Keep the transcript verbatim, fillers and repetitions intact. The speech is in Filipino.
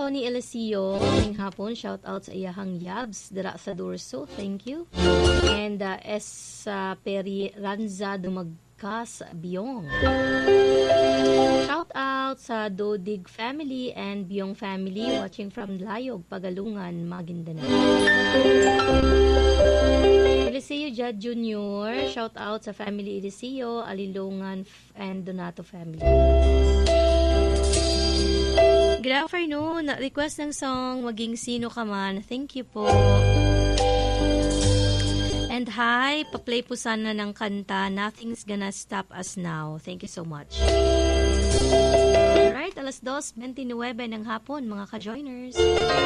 Tony Eliseo, ngayong hapon, shout out sa iyahang Yabs, dira sa Durso, thank you. And uh, S. Uh, Peri Ranza Dumagkas Biong. Shout out sa Dodig family and Biong family watching from Layog, Pagalungan, Maguindanao. Eliseo Jad Junior, shout out sa family Eliseo, Alilongan and Donato family. Good afternoon. Request ng song Maging Sino Ka Man. Thank you po. And hi, pa-play po sana ng kanta Nothing's Gonna Stop Us Now. Thank you so much. Alright, alas dos twenty-nine ng hapon mga ka-joiners.